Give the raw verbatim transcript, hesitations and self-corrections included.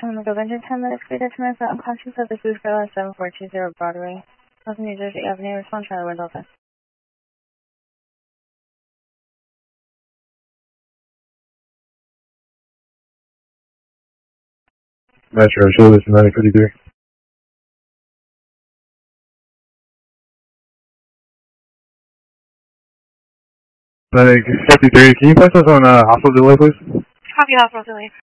I'm going to go venture ten minutes, clear to minutes, unconscious of the food for seven four two zero Broadway, South New Jersey Avenue, respond Charlie Wind Delta. Metro, show this nine fifty-three. nine fifty-three, can you pass us on uh, hospital delay, please? Copy hospital delay.